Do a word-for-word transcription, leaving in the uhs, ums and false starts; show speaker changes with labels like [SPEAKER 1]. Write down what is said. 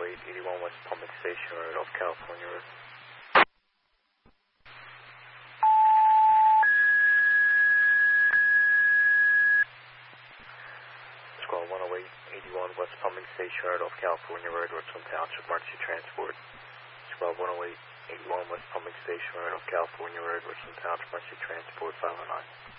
[SPEAKER 1] eight, eighty-one West Pumping Station Road off California Road. Squad one oh eight, eighty-one West Pumping Station Road off California Road, Richland Township, Emergency Transport. Squad one oh eight, eighty-one West Pumping Station Road off California Road, Richland Township, Emergency Transport, five oh nine.